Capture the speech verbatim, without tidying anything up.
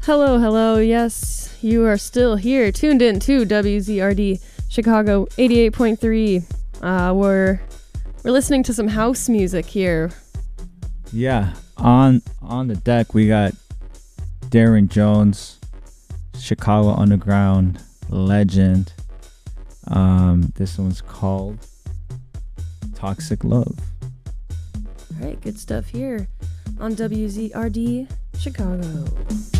Hello, hello. Yes, you are still here, tuned in to W Z R D Chicago eighty-eight point three. Uh, we're we're listening to some house music here. Yeah, on on the deck we got Darren Jones, Chicago Underground legend. Um, this one's called Toxic Love. All right, good stuff here on W Z R D Chicago.